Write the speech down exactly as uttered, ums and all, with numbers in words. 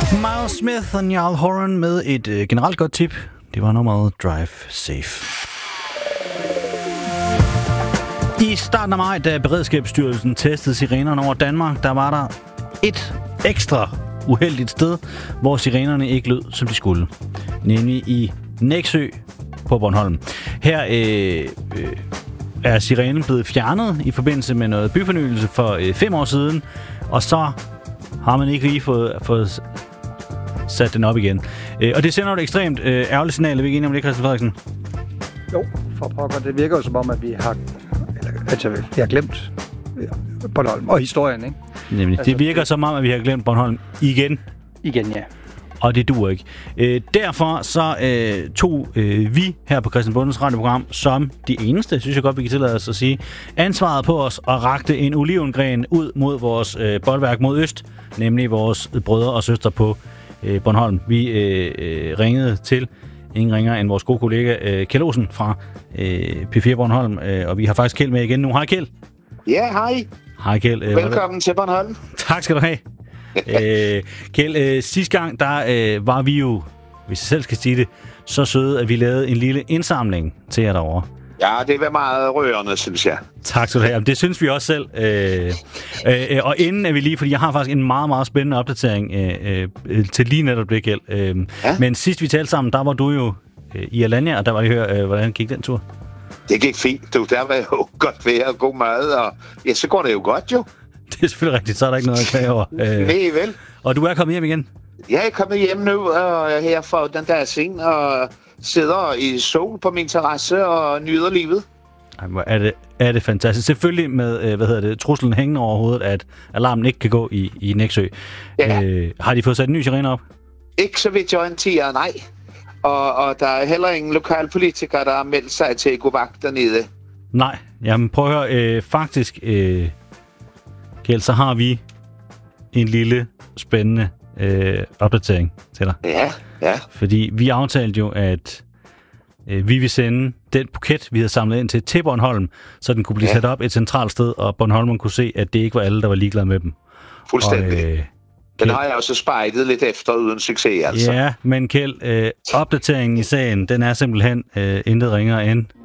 Miles Smith og Niall Horan med et øh, generelt godt tip. Det var nummeret Drive Safe. I starten af maj, da Beredskabsstyrelsen testede sirenerne over Danmark, der var der et ekstra uheldigt sted, hvor sirenerne ikke lød, som de skulle. Nemlig i Nexø på Bornholm. Her øh, øh, er sirenen blevet fjernet i forbindelse med noget byfornyelse for øh, fem år siden, og så har man ikke lige fået, fået sat den op igen. Øh, og det sender et ekstremt øh, ærgerligt signal. Er vi ikke enige om det, Christian Frederiksen? Jo, for pokker. Det virker jo som om, at vi har, eller, altså, vi har glemt Bornholm og historien, ikke? Nemlig. Altså, det virker det... som om, at vi har glemt Bornholm igen. Igen, ja. Og det duer ikke. Øh, derfor så øh, tog øh, vi her på Christian Bondes radioprogram, som de eneste, synes jeg godt, vi kan tillade os at sige, ansvaret på os og rakte en olivengren ud mod vores øh, boldværk mod øst, nemlig vores brødre og søstre på øh, Bornholm. Vi øh, øh, ringede til ingen ringer end vores gode kollega øh, Kjeld Olsen fra øh, P fire Bornholm, øh, og vi har faktisk Kjeld med igen nu. Hej Kjeld. Ja, hej. Hej Kjeld. Øh, Velkommen til Bornholm. Tak skal du have. øh, Kjeld, øh, sidste gang, der øh, var vi jo, hvis jeg selv skal sige det, så søde, at vi lavede en lille indsamling til jer derovre. Ja, det var meget rørende, synes jeg. Tak skal du have. Det synes vi også selv. Øh, øh, og inden er vi lige, fordi jeg har faktisk en meget, meget spændende opdatering øh, øh, til lige netop det, Kjeld. Øh, ja? Men sidst vi talte sammen, der var du jo øh, i Alanya, og der var lige høre, øh, hvordan gik den tur? Det gik fint, du. Der var jo godt vejr og god mad, og ja, så går det jo godt, jo. Det er selvfølgelig rigtigt, så er der ikke noget at klage over. Øh, Nej, vel. Og du er kommet hjem igen? Jeg er kommet hjem nu, og er her for den der scene, og sidder i sol på min terrasse og nyder livet. Ej, hvor er det, er det fantastisk. Selvfølgelig med, øh, hvad hedder det, truslen hængende over hovedet, at alarmen ikke kan gå i, i Nexø. Ja. Øh, har de fået sat en ny sirene op? Ikke så vidt jeg orienterer, nej. Og, og der er heller ingen lokalpolitikere, der har meldt sig til at gå vagt dernede. Nej, jamen prøv at høre, øh, faktisk, øh, Kjeld, så har vi en lille spændende øh, opdatering til dig. Ja, ja. Fordi vi aftalte jo, at øh, vi vil sende den buket, vi havde samlet ind til, til Bornholm, så den kunne blive ja. sat op et centralt sted, og Bornholm kunne se, at det ikke var alle, der var ligeglade med dem. Fuldstændig. Og, øh, Kjeld, den har jeg også spejdet lidt efter uden succes, altså. Ja, men Kjeld, øh, opdateringen i sagen, den er simpelthen øh, intet ringere end